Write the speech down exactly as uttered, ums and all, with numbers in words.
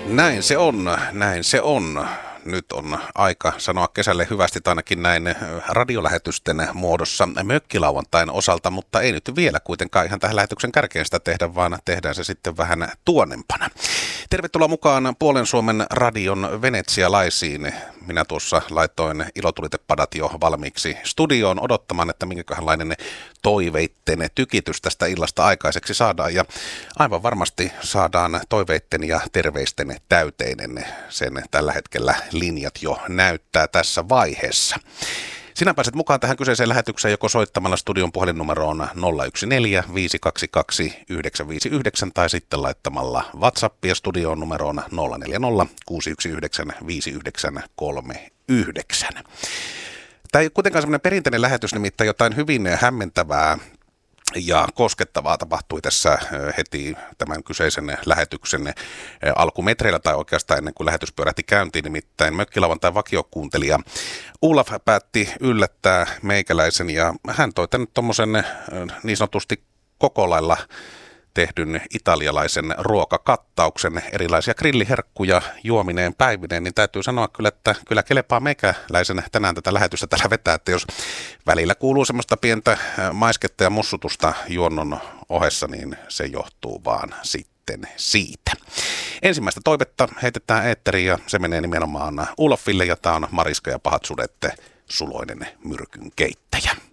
Näin se on, näin se on. Nyt on aika sanoa kesälle hyvästi ainakin näin radiolähetysten muodossa mökkilauantain osalta, mutta ei nyt vielä kuitenkaan ihan tähän lähetyksen kärkeen sitä tehdä, vaan tehdään se sitten vähän tuonnempana. Tervetuloa mukaan Puolen Suomen radion venetsialaisiin. Minä tuossa laitoin ilotulitepadat jo valmiiksi studioon odottamaan, että minkälainen toiveitten tykitys tästä illasta aikaiseksi saadaan. Ja aivan varmasti saadaan toiveitten ja terveisten täyteinen. Sen tällä hetkellä linjat jo näyttää tässä vaiheessa. Sinä pääset mukaan tähän kyseiseen lähetykseen joko soittamalla studion puhelinnumeroon nolla yksi neljä viisi kaksi kaksi yhdeksän viisi yhdeksän tai sitten laittamalla WhatsAppia studion numeroon nolla neljä nolla kuusi yksi yhdeksän viisi yhdeksän kolme yhdeksän. Tämä ei ole kuitenkaan semmoinen perinteinen lähetys, nimittäin jotain hyvin hämmentävää ja koskettavaa tapahtui tässä heti tämän kyseisen lähetyksen alkumetreillä tai oikeastaan ennen kuin lähetys pyörähti käyntiin. Nimittäin mökkilauantain vakiokuuntelija Olaf päätti yllättää meikäläisen ja hän toi tänne tuommoisen niin sanotusti koko lailla tehdyn italialaisen ruokakattauksen, erilaisia grilliherkkuja juomineen päivineen, niin täytyy sanoa kyllä, että kyllä kelepaa meikäläisen tänään tätä lähetystä täällä vetää, että jos välillä kuuluu semmoista pientä maisketta ja mussutusta juonnon ohessa, niin se johtuu vaan sitten siitä. Ensimmäistä toivetta heitetään eetteriin ja se menee nimenomaan Olafille ja tämä on Mariska ja pahat sudet, suloinen myrkyn keittäjä.